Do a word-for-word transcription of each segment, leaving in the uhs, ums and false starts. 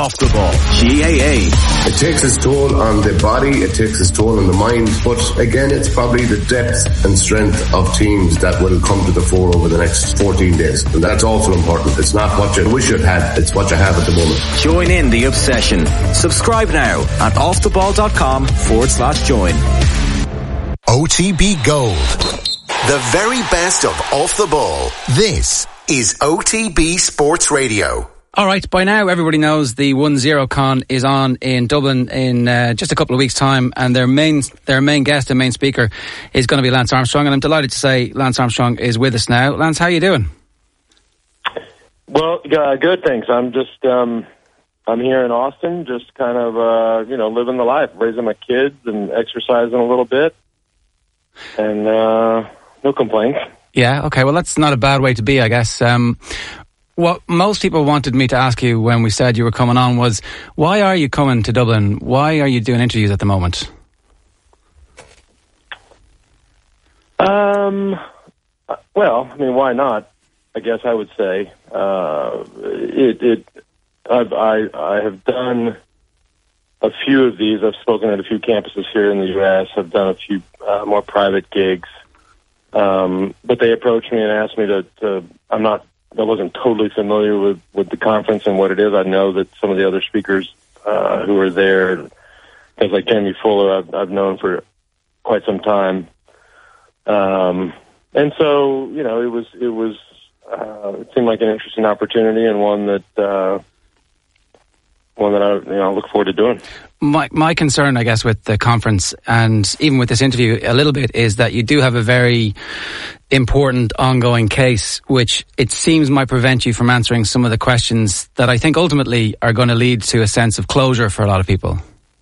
Off the Ball, G A A. It takes its toll on the body, it takes its toll on the mind, but again, it's probably the depth and strength of teams that will come to the fore over the next fourteen days. And that's also important. It's not what you wish you'd had, it's what you have at the moment. Join in the obsession. Subscribe now at offtheball.com forward slash join. O T B Gold. The very best of Off the Ball. This is O T B Sports Radio. All right, by now everybody knows the one zero Con is on in Dublin in uh, just a couple of weeks' time, and their main their main guest and main speaker is going to be Lance Armstrong, and I'm delighted to say Lance Armstrong is with us now. Lance, how are you doing? Well, uh, good, thanks. I'm just um, I'm here in Austin, just kind of uh, you know living the life, raising my kids and exercising a little bit, and uh, no complaints. Yeah, okay. Well, that's not a bad way to be, I guess. Um, What most people wanted me to ask you when we said you were coming on was, why are you coming to Dublin? Why are you doing interviews at the moment? Um, well, I mean, why not? I guess I would say uh, it. it I've, I I have done a few of these. I've spoken at a few campuses here in the U S. I've done a few uh, more private gigs, um, but they approached me and asked me to. to I'm not. I wasn't totally familiar with, with the conference and what it is. I know that some of the other speakers uh, who are there, guys like Jamie Fuller, I've, I've known for quite some time. Um, and so, you know, it was it was uh, it seemed like an interesting opportunity and one that uh, one that I you know look forward to doing. My my concern, I guess, with the conference and even with this interview a little bit is that you do have a very important ongoing case, which it seems might prevent you from answering some of the questions that I think ultimately are going to lead to a sense of closure for a lot of people.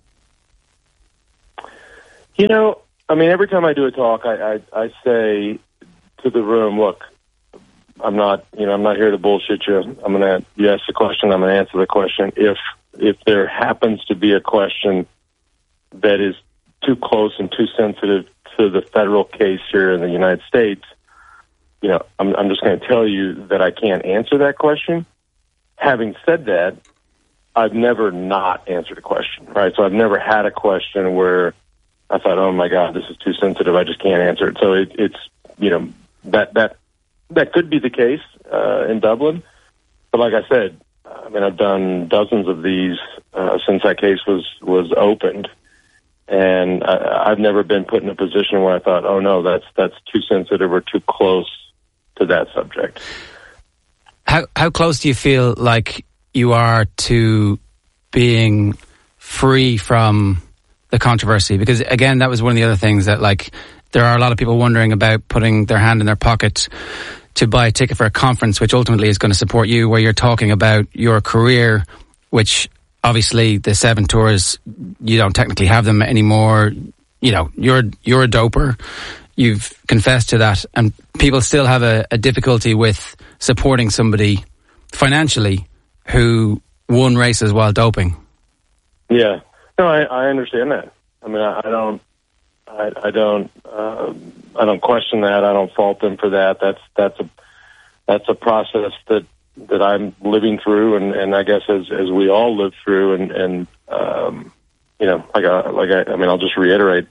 You know, I mean, every time I do a talk, I, I, I say to the room, look, I'm not, you know, I'm not here to bullshit you. I'm going to, you ask the question, I'm going to answer the question. If, if there happens to be a question that is too close and too sensitive to the federal case here in the United States, you know, I'm, I'm just going to tell you that I can't answer that question. Having said that, I've never not answered a question, right? So I've never had a question where I thought, oh my God, this is too sensitive, I just can't answer it. So it, it's, you know, that that that could be the case uh, in Dublin. But like I said, I mean, I've done dozens of these uh, since that case was, was opened. And I, I've never been put in a position where I thought, oh no, that's that's too sensitive or too close to that subject. How how close do you feel like you are to being free from the controversy? Because again, that was one of the other things that, like, there are a lot of people wondering about putting their hand in their pocket to buy a ticket for a conference which ultimately is going to support you, where you're talking about your career, which obviously the seven tours, you don't technically have them anymore. You know, you're you're a doper. You've confessed to that, and people still have a, a difficulty with supporting somebody financially who won races while doping. Yeah, no, I, I understand that. I mean, I, I don't, I, I don't, uh, I don't question that. I don't fault them for that. That's that's a that's a process that that I'm living through, and, and I guess as as we all live through, and and um, you know, like I, like I, I mean, I'll just reiterate.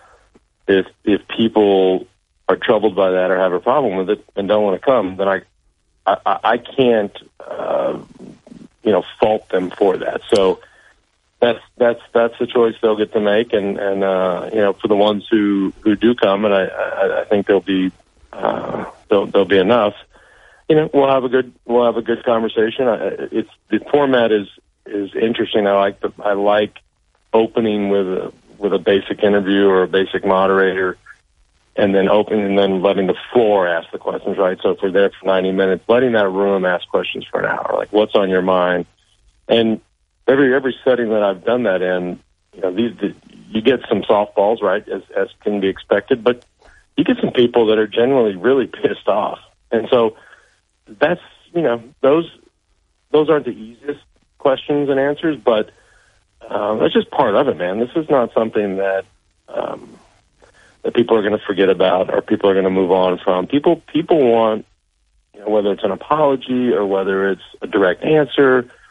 If if people are troubled by that or have a problem with it and don't want to come, then I I, I can't uh, you know fault them for that. So that's that's that's the choice they'll get to make, and and uh, you know for the ones who, who do come, and I, I, I think there'll be uh, there'll, there'll be enough. You know, we'll have a good we'll have a good conversation. It's the format is is interesting. I like the I like opening with a with a basic interview or a basic moderator, and then opening and then letting the floor ask the questions, right? So if we're there for ninety minutes, letting that room ask questions for an hour, like what's on your mind. And every every setting that I've done that in, you know, these the, you get some softballs, right, as as can be expected, but you get some people that are generally really pissed off, and so that's you know those those aren't the easiest questions and answers, but Um, that's just part of it, man. This is not something that um, that people are going to forget about or people are going to move on from. People people want, you know, whether it's an apology or whether it's a direct answer,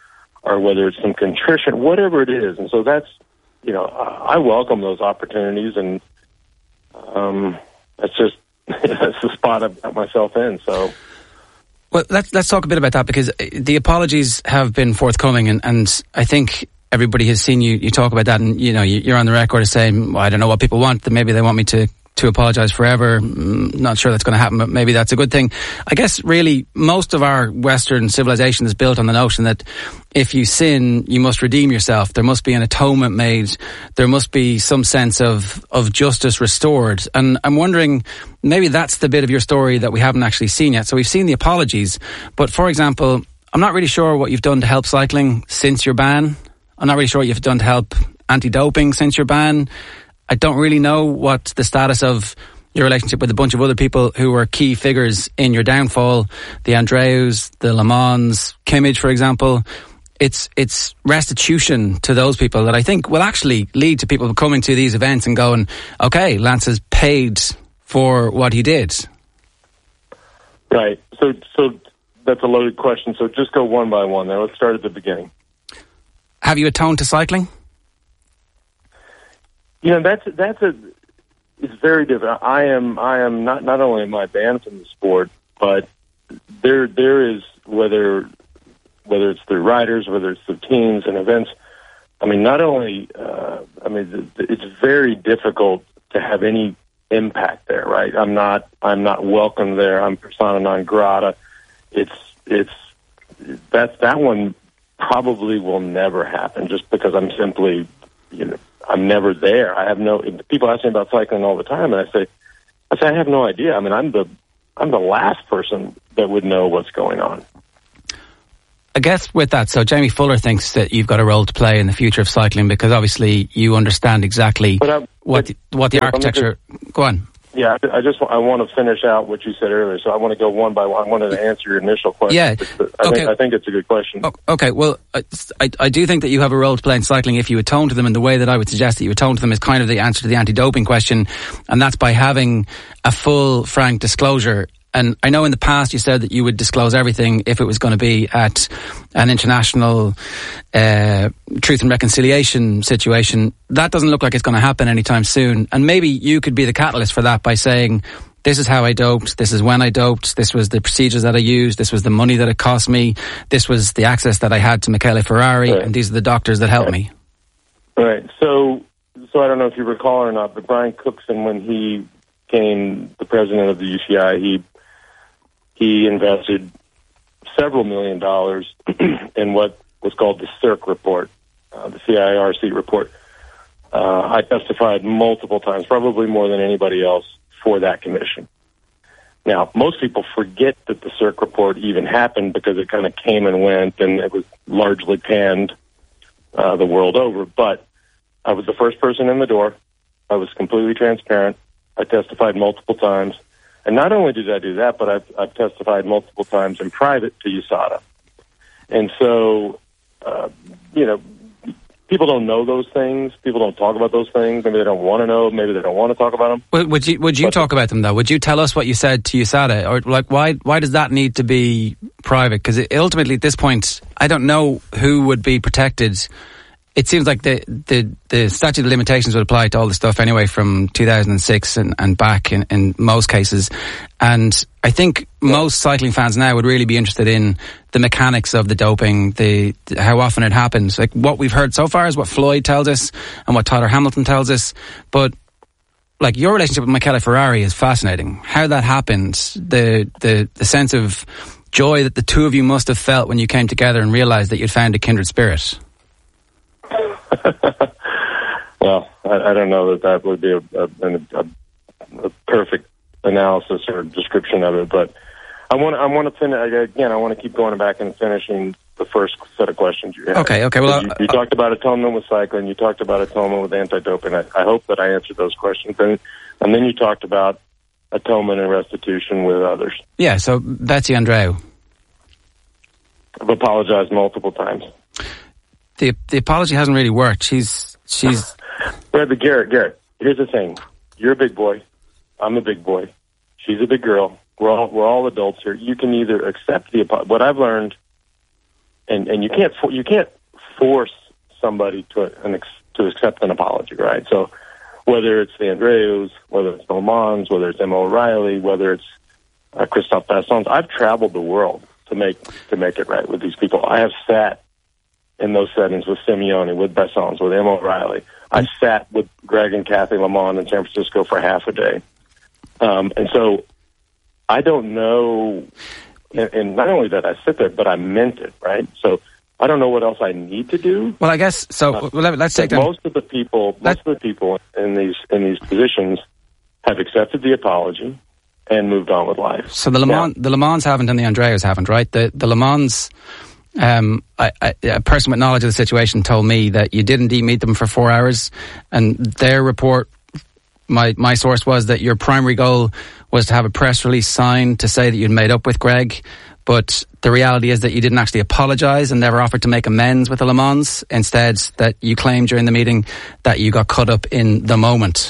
or whether it's some contrition, whatever it is. And so that's, you know, I, I welcome those opportunities, and um, that's just that's the spot I've got myself in. So. Well, let's let's talk a bit about that, because the apologies have been forthcoming, and, and I think everybody has seen you, you talk about that, and you know you're on the record as saying, well, I don't know what people want, that maybe they want me to to apologise forever. Not sure that's going to happen, but maybe that's a good thing. I guess really most of our Western civilization is built on the notion that if you sin, you must redeem yourself. There must be an atonement made. There must be some sense of, of justice restored. And I'm wondering, maybe that's the bit of your story that we haven't actually seen yet. So we've seen the apologies, but for example, I'm not really sure what you've done to help cycling since your ban. I'm not really sure what you've done to help anti-doping since your ban. I don't really know what the status of your relationship with a bunch of other people who were key figures in your downfall, the Andreus, the Le Mans, Kimmage, for example. It's it's restitution to those people that I think will actually lead to people coming to these events and going, okay, Lance has paid for what he did. Right. So so that's a loaded question. So just go one by one there. Let's start at the beginning. Have you atoned to cycling? You know, that's that's a it's very different. I am I am not not only am I banned from the sport, but there there is whether whether it's through riders, whether it's through teams and events. I mean, not only uh, I mean it's very difficult to have any impact there, right? I'm not I'm not welcome there. I'm persona non grata. It's it's that's that one probably will never happen, just because I'm simply, you know, I'm never there. I have no. People ask me about cycling all the time, and I say, I say I have no idea. I mean, I'm the I'm the last person that would know what's going on. I guess with that, so Jamie Fuller thinks that you've got a role to play in the future of cycling, because obviously you understand exactly what the, what the architecture. Just, go on. Yeah, I just I want to finish out what you said earlier, so I want to go one by one. I wanted to answer your initial question. Yeah, I, okay. think, I think it's a good question. Okay, well, I, I do think that you have a role to play in cycling if you atone to them, and the way that I would suggest that you atone to them is kind of the answer to the anti-doping question, and that's by having a full, frank disclosure. And I know in the past you said that you would disclose everything if it was going to be at an international uh, truth and reconciliation situation. That doesn't look like it's going to happen anytime soon. And maybe you could be the catalyst for that by saying, this is how I doped, this is when I doped, this was the procedures that I used, this was the money that it cost me, this was the access that I had to Michele Ferrari, right, and these are the doctors that helped right. me. Right. So, so I don't know if you recall or not, but Brian Cookson, when he became the president of the U C I, he He invested several million dollars in what was called the C I R C report, uh, the C I R C report. Uh, I testified multiple times, probably more than anybody else, for that commission. Now, most people forget that the C I R C report even happened because it kind of came and went, and it was largely panned uh, the world over. But I was the first person in the door. I was completely transparent. I testified multiple times. And not only did I do that, but I've, I've testified multiple times in private to U S A D A. And so, uh, you know, people don't know those things. People don't talk about those things. Maybe they don't want to know. Maybe they don't want to talk about them. Would, would you, would you talk about them, though? Would you tell us what you said to U S A D A? Or, like, why, why does that need to be private? Because ultimately, at this point, I don't know who would be protected. It seems like the, the, the statute of limitations would apply to all the stuff anyway from two thousand six and, and back in, in most cases. And I think yeah. most cycling fans now would really be interested in the mechanics of the doping, the, how often it happens. Like, what we've heard so far is what Floyd tells us and what Tyler Hamilton tells us. But like, your relationship with Michele Ferrari is fascinating. How that happened, the, the, the sense of joy that the two of you must have felt when you came together and realized that you'd found a kindred spirit. Well, I, I don't know that that would be a, a, a, a perfect analysis or description of it, but I want I want to finish again. I want to keep going back and finishing the first set of questions you had. Okay, okay. Well, you, you uh, talked about atonement with cycling. You talked about atonement with anti-doping. I, I hope that I answered those questions, and and then you talked about atonement and restitution with others. Yeah. So Betsy Andreu. I've apologized multiple times. The the apology hasn't really worked. She's she's. Right, but Garrett, Garrett, here's the thing: you're a big boy, I'm a big boy, she's a big girl. We're all we're all adults here. You can either accept the what I've learned and and you can't for, you can't force somebody to an ex, to accept an apology, right? So whether it's the Andrews, whether it's the Le Mans, whether it's Emma O'Reilly, whether it's uh, Christophe Bassons, I've traveled the world to make to make it right with these people. I have sat in those settings with Simeone, with Bassons, with Emma O'Reilly. I sat with Greg and Kathy Le Mans in San Francisco for half a day, um, and so I don't know. And, and not only did I sit there, but I meant it, right? So I don't know what else I need to do. Well, I guess so. Uh, well, let's take them. Most of the people, most of the people in these in these positions have accepted the apology and moved on with life. So the Le Mans, now, the Le Mans haven't, and the Andreas haven't, right? The the Le Mans, um, I, I, a person with knowledge of the situation told me that you did indeed meet them for four hours, and their report, my my source was that your primary goal was to have a press release signed to say that you'd made up with Greg, but the reality is that you didn't actually apologise and never offered to make amends with the Le Mans. Instead, that you claimed during the meeting that you got caught up in the moment.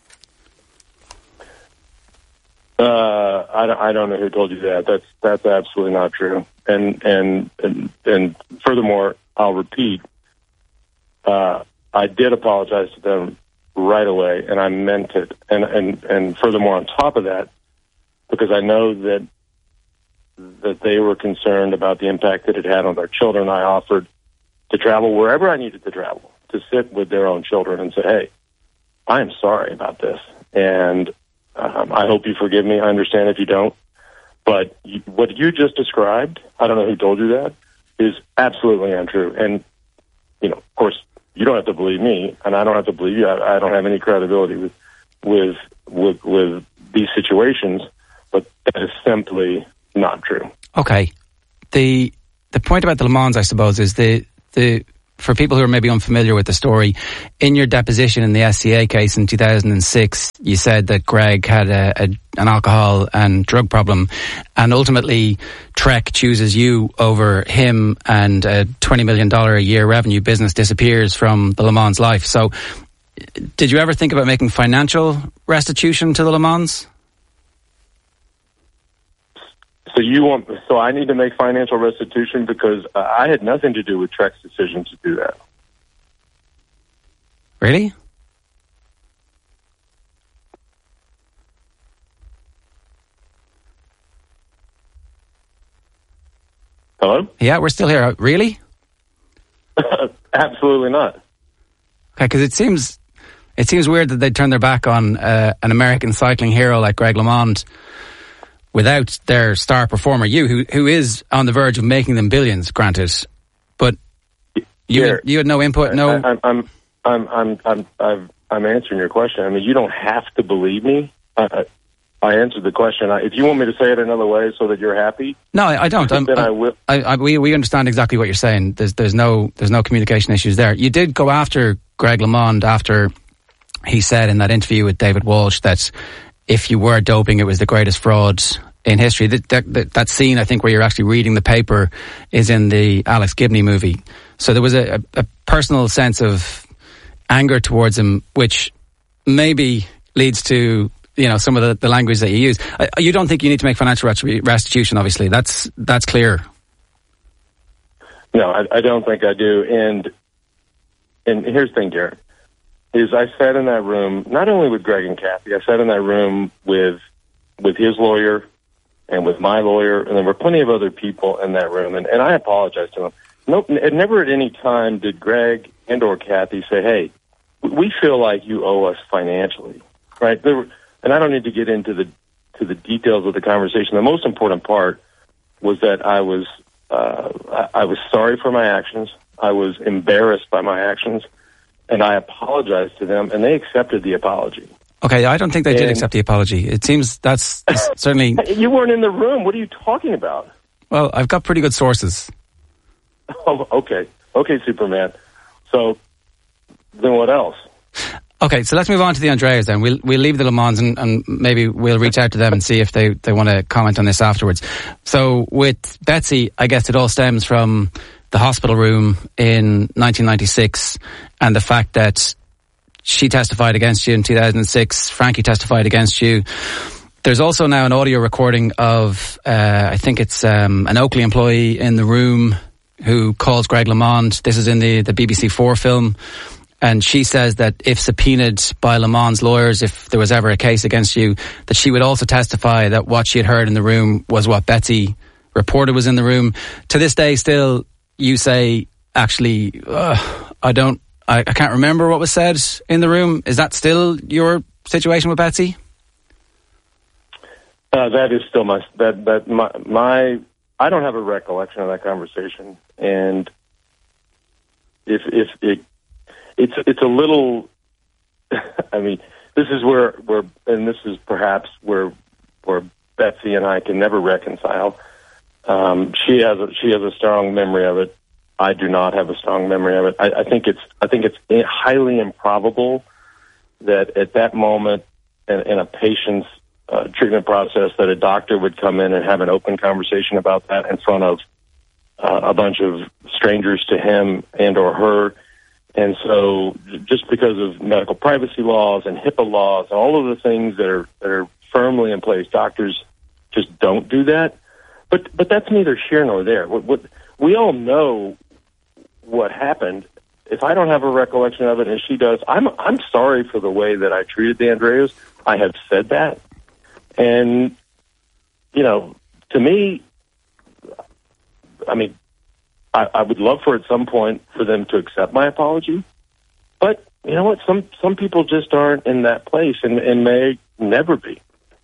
Uh, I don't, I don't know who told you that. That's that's absolutely not true. And and and, and furthermore, I'll repeat. Uh, I did apologize to them right away, and I meant it. And and and furthermore, on top of that, because I know that that they were concerned about the impact that it had on their children, I offered to travel wherever I needed to travel, to sit with their own children and say, hey, I am sorry about this, and um, I hope you forgive me. I understand if you don't. But you, what you just described, I don't know who told you that, is absolutely untrue. And, you know, of course, you don't have to believe me, and I don't have to believe you. I, I don't have any credibility with, with with with these situations, but that is simply not true. Okay. The the point about the Le Mans, I suppose, is the the for people who are maybe unfamiliar with the story, in your deposition in the S C A case in two thousand six, you said that Greg had a, a, an alcohol and drug problem, and ultimately Trek chooses you over him, and a twenty million dollars a year revenue business disappears from the Le Mans life. So did you ever think about making financial restitution to the Le Mans? So you want? So I need to make financial restitution because uh, I had nothing to do with Trek's decision to do that. Really? Hello? Yeah, we're still here. Really? Absolutely not. Okay, because it seems it seems weird that they'd turn their back on uh, an American cycling hero like Greg LeMond without their star performer, you, who who is on the verge of making them billions, granted, but you Here, had, you had no input, no. I, I'm I'm I'm I'm I'm I'm I'm answering your question. I mean, you don't have to believe me. I, I answered the question. I, if you want me to say it another way so that you're happy, no, I, I don't. I'm, then I'm, I will. I, I, we we understand exactly what you're saying. There's there's no there's no communication issues there. You did go after Greg LeMond after he said in that interview with David Walsh that if you were doping, it was the greatest fraud in history. That, that, that scene, I think, where you're actually reading the paper is in the Alex Gibney movie. So there was a, a, a personal sense of anger towards him, which maybe leads to, you know, some of the, the language that you use. I, you don't think you need to make financial restitution, obviously. That's that's clear. No, I, I don't think I do. And and here's the thing, Garrett, is I sat in that room, not only with Greg and Kathy, I sat in that room with with his lawyer and with my lawyer, and there were plenty of other people in that room, and, and I apologize to them. Nope, never at any time did Greg and or Kathy say, hey, we feel like you owe us financially, right? There were, and I don't need to get into the to the details of the conversation. The most important part was that I was uh, I, I was sorry for my actions. I was embarrassed by my actions, and I apologized to them, and they accepted the apology. Okay, I don't think they and, did accept the apology. It seems that's certainly... You weren't in the room. What are you talking about? Well, I've got pretty good sources. Oh, okay. Okay, Superman. So, then what else? Okay, so let's move on to the Andreas then. We'll we'll leave the Le Mans and, and maybe we'll reach out to them and see if they, they want to comment on this afterwards. So with Betsy, I guess it all stems from the hospital room in nineteen ninety-six and the fact that she testified against you in two thousand six. Frankie testified against you. There's also now an audio recording of, uh, I think it's um, an Oakley employee in the room who calls Greg LeMond. This is in the, the B B C Four film. And she says that if subpoenaed by LeMond's lawyers, if there was ever a case against you, that she would also testify that what she had heard in the room was what Betsy reported was in the room. To this day, still, you say, actually, uh, I don't, I, I can't remember what was said in the room. Is that still your situation with Betsy? Uh, that is still my, that, that my, my, I don't have a recollection of that conversation. And if, if it, It's it's a little. I mean, this is where where, and this is perhaps where where Betsy and I can never reconcile. Um, she has a, she has a strong memory of it. I do not have a strong memory of it. I, I think it's I think it's highly improbable that at that moment in, in a patient's uh, treatment process that a doctor would come in and have an open conversation about that in front of uh, a bunch of strangers to him and or her. And so just because of medical privacy laws and HIPAA laws and all of the things that are that are firmly in place, doctors just don't do that. But but that's neither here nor there. What, what we all know what happened. If I don't have a recollection of it and she does, I'm I'm sorry for the way that I treated the Andreas. I have said that. And, you know, to me, I mean, I, I would love for at some point for them to accept my apology, but you know what? Some some people just aren't in that place, and, and may never be.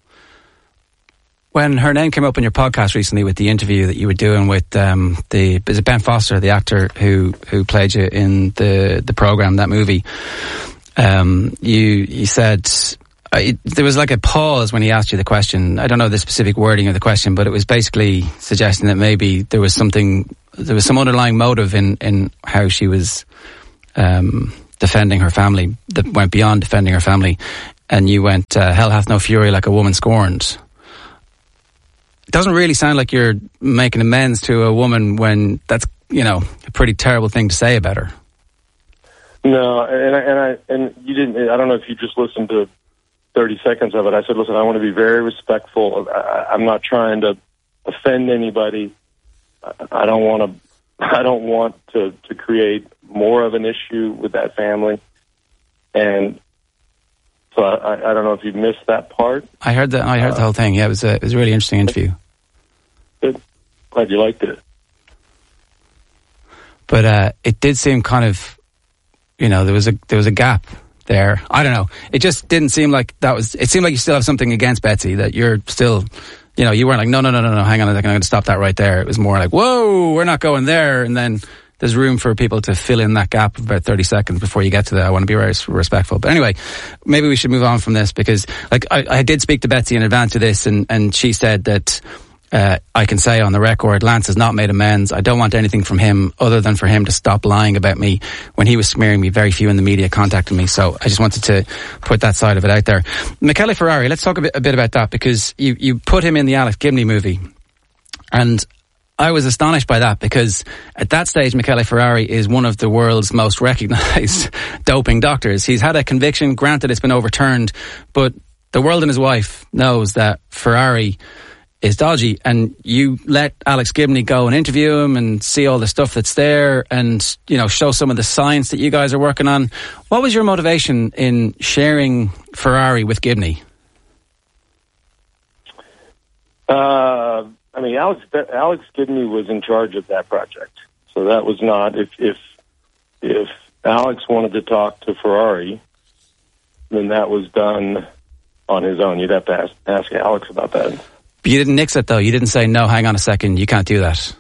When her name came up in your podcast recently with the interview that you were doing with um, the is it Ben Foster, the actor who who played you in the the program, that movie, um, you you said. Uh, it, there was like a pause when he asked you the question. I don't know the specific wording of the question, but it was basically suggesting that maybe there was something, there was some underlying motive in, in how she was um, defending her family that went beyond defending her family. And you went, uh, hell hath no fury like a woman scorned. It doesn't really sound like you're making amends to a woman when that's, you know, a pretty terrible thing to say about her. No, and I, and I, and you didn't, I don't know if you just listened to thirty seconds of it. I said, listen, I want to be very respectful. I, I'm not trying to offend anybody. I don't want to, I don't want to, to create more of an issue with that family. And so I, I don't know if you missed that part. I heard that. I heard uh, the whole thing. Yeah, it was a, it was a really interesting interview. Good. Glad you liked it. But uh, it did seem kind of, you know, there was a, there was a gap there. I don't know. It just didn't seem like that was, it seemed like you still have something against Betsy, that you're still, you know, you weren't like, no, no, no, no, no, hang on a second, I'm going to stop that right there. It was more like, whoa, we're not going there. And then there's room for people to fill in that gap of about thirty seconds before you get to that. I want to be very respectful. But anyway, maybe we should move on from this, because like I, I did speak to Betsy in advance of this, and, and she said that Uh, I can say on the record, Lance has not made amends. I don't want anything from him other than for him to stop lying about me. When he was smearing me, very few in the media contacted me. So I just wanted to put that side of it out there. Michele Ferrari, let's talk a bit, a bit about that, because you, you put him in the Alex Gibney movie. And I was astonished by that, because at that stage, Michele Ferrari is one of the world's most recognized doping doctors. He's had a conviction. Granted, it's been overturned, but the world and his wife knows that Ferrari is dodgy, and you let Alex Gibney go and interview him and see all the stuff that's there, and, you know, show some of the science that you guys are working on. What was your motivation in sharing Ferrari with Gibney? Uh, I mean, Alex Alex Gibney was in charge of that project, so that was not, if if if Alex wanted to talk to Ferrari, then that was done on his own. You'd have to ask, ask Alex about that. But you didn't nix it, though. You didn't say, no, hang on a second, you can't do that.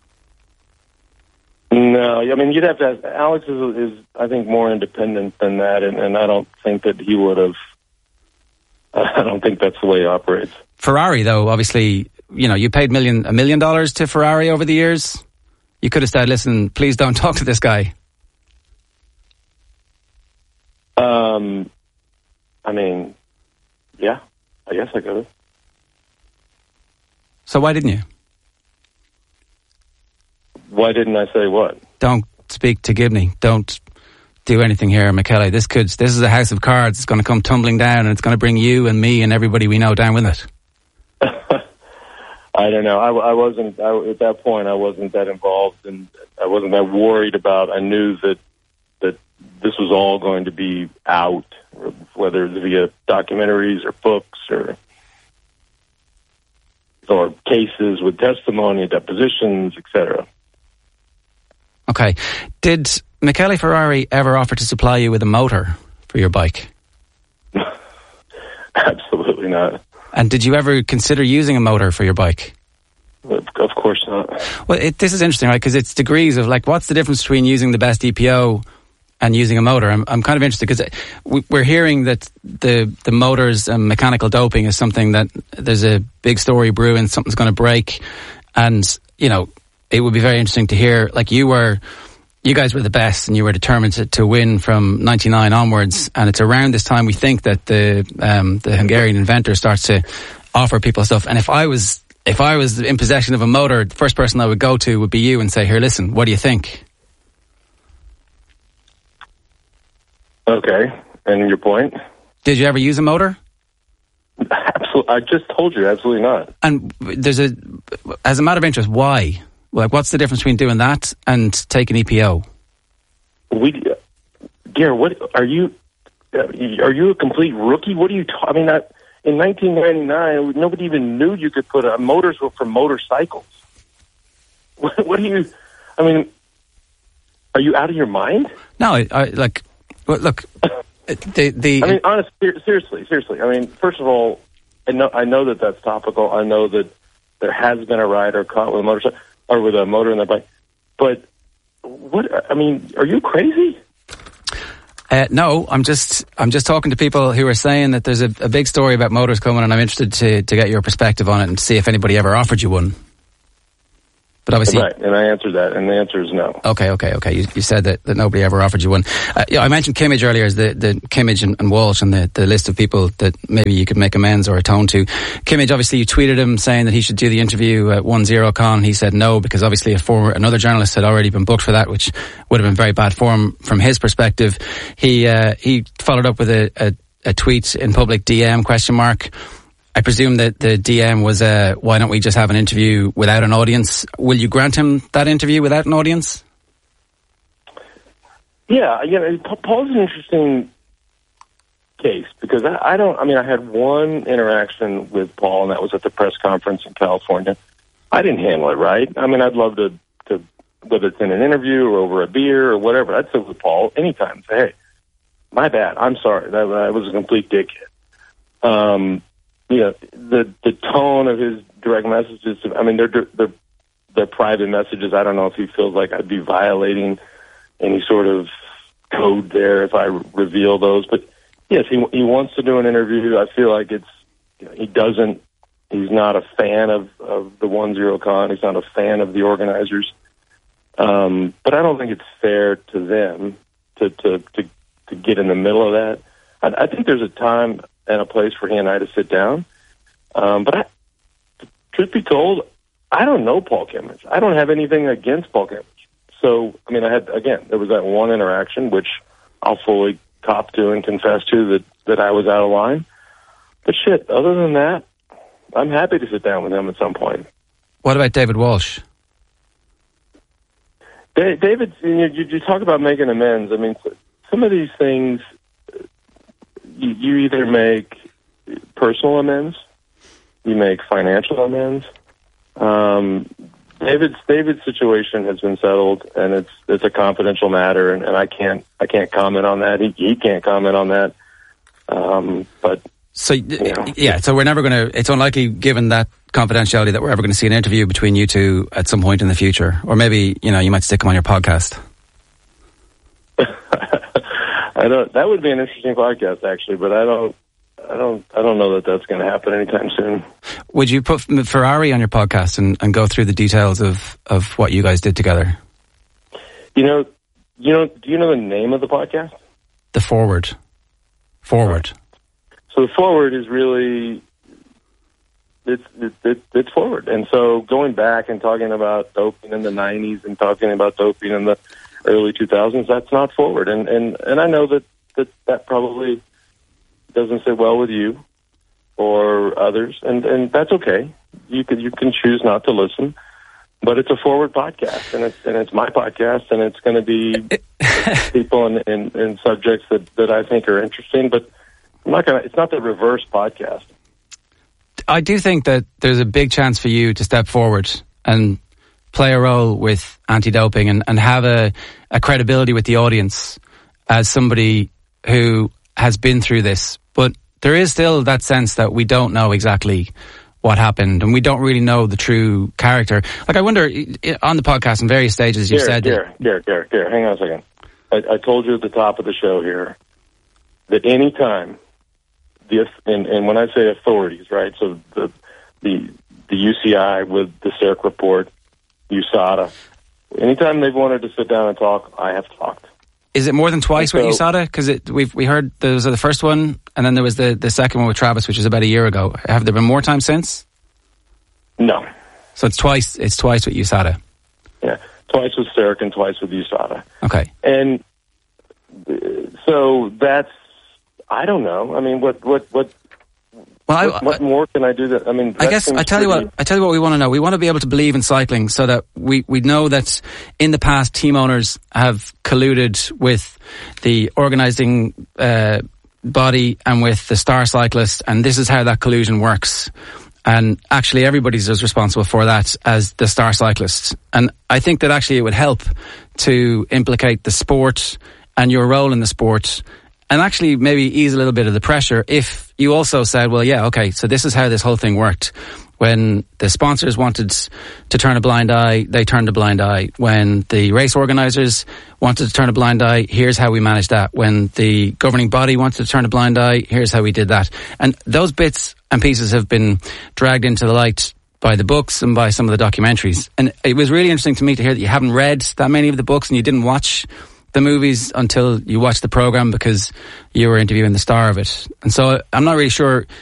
No, I mean, you'd have to ask. Alex is, is I think, more independent than that, and, and I don't think that he would have, I don't think that's the way he operates. Ferrari, though, obviously, you know, you paid million, a million dollars to Ferrari over the years. You could have said, listen, please don't talk to this guy. Um, I mean, yeah, I guess I could have. So why didn't you? Why didn't I say what? Don't speak to Gibney. Don't do anything here, Michele. This could, this is a house of cards. It's going to come tumbling down, and it's going to bring you and me and everybody we know down with it. I don't know. I, I wasn't I, at that point. I wasn't that involved, and I wasn't that worried about. I knew that that this was all going to be out, whether it's via documentaries or books or or cases with testimony, depositions, et cetera. Okay. Did Michele Ferrari ever offer to supply you with a motor for your bike? Absolutely not. And did you ever consider using a motor for your bike? Of course not. Well, it, this is interesting, right? Because it's degrees of, like, what's the difference between using the best E P O and using a motor? I'm, I'm kind of interested because we, we're hearing that the the motors and mechanical doping is something that there's a big story brewing, something's going to break. And, you know, it would be very interesting to hear, like, you were... You guys were the best, and you were determined to, to win from ninety-nine onwards. And it's around this time we think that the um, the Hungarian inventor starts to offer people stuff. And if I was if I was in possession of a motor, the first person I would go to would be you and say, "Here, listen, what do you think?" Okay, and your point? Did you ever use a motor? Absolutely, I just told you, absolutely not. And there's a, as a matter of interest, why? Like, what's the difference between doing that and taking E P O? We, Gare, what are you? Are you a complete rookie? What are you? Ta- I mean, I, in nineteen ninety-nine, nobody even knew you could put a motors were for motorcycles. What, what are you? I mean, are you out of your mind? No, I, I like. Well, look, the the. I mean, honestly, seriously, seriously. I mean, first of all, I know I know that that's topical. I know that there has been a rider caught with a motorcycle. Or with a motor in their bike. But what, I mean, are you crazy? Uh, no, I'm just I'm just talking to people who are saying that there's a, a big story about motors coming, and I'm interested to, to get your perspective on it and to see if anybody ever offered you one. But obviously, right, and I answered that, and the answer is no. Okay, okay, okay. You, you said that, that nobody ever offered you one. Uh, yeah, I mentioned Kimmage earlier as the, the Kimmage and, and Walsh and the, the list of people that maybe you could make amends or atone to. Kimmage, obviously, you tweeted him saying that he should do the interview at one zero Con. He said no because obviously a former another journalist had already been booked for that, which would have been very bad form from his perspective. He uh, he followed up with a, a, a tweet in public D M question mark. I presume that the D M was, uh, why don't we just have an interview without an audience? Will you grant him that interview without an audience? Yeah, you know, Paul's an interesting case because I, I don't, I mean, I had one interaction with Paul, and that was at the press conference in California. I didn't handle it right. I mean, I'd love to, to whether it's in an interview or over a beer or whatever, I'd sit with Paul anytime and say, hey, my bad, I'm sorry, that, that was a complete dickhead. Um, You know, the the tone of his direct messages, I mean, they're, they're, they're private messages. I don't know if he feels like I'd be violating any sort of code there if I reveal those. But, yes, he he wants to do an interview. I feel like it's, you know, he doesn't, he's not a fan of, of the one zero Con. He's not a fan of the organizers. Um, but I don't think it's fair to them to, to, to, to get in the middle of that. I, I think there's a time and a place for he and I to sit down. Um, but I, truth be told, I don't know Paul Kimmage. I don't have anything against Paul Kimmage. So, I mean, I had, again, there was that one interaction, which I'll fully cop to and confess to that, that I was out of line. But shit, other than that, I'm happy to sit down with him at some point. What about David Walsh? Da- David, you, you talk about making amends. I mean, some of these things, You, you either make personal amends, you make financial amends. Um, David's David's situation has been settled, and it's it's a confidential matter, and, and I can't I can't comment on that. He he can't comment on that. Um, but so you know. yeah, so we're never going to. It's unlikely, given that confidentiality, that we're ever going to see an interview between you two at some point in the future, or maybe you know you might stick him on your podcast. I don't. That would be an interesting podcast, actually, but I don't. I don't. I don't know that that's going to happen anytime soon. Would you put Ferrari on your podcast and, and go through the details of, of what you guys did together? You know. You know. Do you know the name of the podcast? The Forward. Forward. So the Forward is really. It's it, it, it's forward, and so going back and talking about doping in the nineties and talking about doping in the early two thousands, that's not forward. And, and, and I know that, that that probably doesn't sit well with you or others, and, and that's okay. you can you can choose not to listen. But it's a forward podcast, and it's and it's my podcast, and it's going to be people in, in, in subjects that, that I think are interesting. But I'm not going. It's not the reverse podcast. I do think that there's a big chance for you to step forward and play a role with anti-doping and, and have a, a credibility with the audience as somebody who has been through this. But there is still that sense that we don't know exactly what happened, and we don't really know the true character. Like, I wonder, on the podcast in various stages, you Garrett, said... Garrett, Garrett, Garrett, Garrett, hang on a second. I, I told you at the top of the show here that any time, the, and, and when I say authorities, right, so the the, the U C I with the C E R C report, U S A D A, anytime they've wanted to sit down and talk, I have talked. Is it more than twice so, with U S A D A? Because we've we heard there was the first one, and then there was the, the second one with Travis, which was about a year ago. Have there been more times since? No. So it's twice. It's twice with U S A D A. Yeah, twice with C E R C and twice with U S A D A. Okay. And so that's, I don't know. I mean, what what what? Well, I, what, what more can I do? That I mean, that I guess I tell pretty... you what. I tell you what we want to know. We want to be able to believe in cycling, so that we we know that in the past team owners have colluded with the organising uh, body and with the star cyclist, and this is how that collusion works. And actually, everybody's as responsible for that as the star cyclist. And I think that actually it would help to implicate the sport and your role in the sport, and actually maybe ease a little bit of the pressure if you also said, well, yeah, okay, so this is how this whole thing worked. When the sponsors wanted to turn a blind eye, they turned a blind eye. When the race organisers wanted to turn a blind eye, here's how we managed that. When the governing body wanted to turn a blind eye, here's how we did that. And those bits and pieces have been dragged into the light by the books and by some of the documentaries. And it was really interesting to me to hear that you haven't read that many of the books and you didn't watch the movies until you watched the programme because you were interviewing the star of it. And so I'm not really sure